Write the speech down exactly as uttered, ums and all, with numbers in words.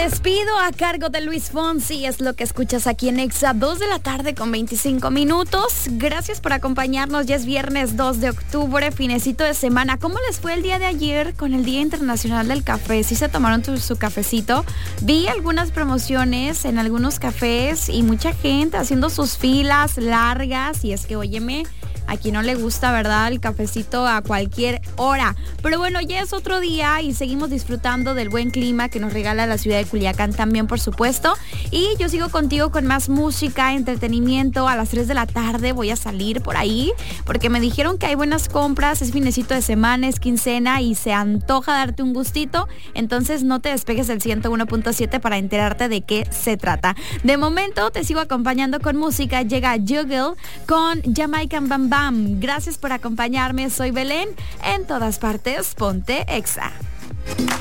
despido a cargo de Luis Fonsi, es lo que escuchas aquí en Exa, dos de la tarde con veinticinco minutos. Gracias por acompañarnos, ya es viernes dos de octubre, finecito de semana. ¿Cómo les fue el día de ayer con el Día Internacional del Café? ¿Sí se tomaron tu, su cafecito? Vi algunas promociones en algunos cafés y mucha gente haciendo sus filas largas, y es que, óyeme, a quien no le gusta, ¿verdad?, el cafecito a cualquier hora. Pero bueno, ya es otro día y seguimos disfrutando del buen clima que nos regala la ciudad de Culiacán también, por supuesto. Y yo sigo contigo con más música, entretenimiento. A las tres de la tarde voy a salir por ahí porque me dijeron que hay buenas compras, es finecito de semana, es quincena y se antoja darte un gustito. Entonces no te despegues del ciento uno punto siete para enterarte de qué se trata. De momento te sigo acompañando con música. Llega Juggle con Jamaican Bam Bam. Gracias por acompañarme, soy Belén. En todas partes, ponte Exa.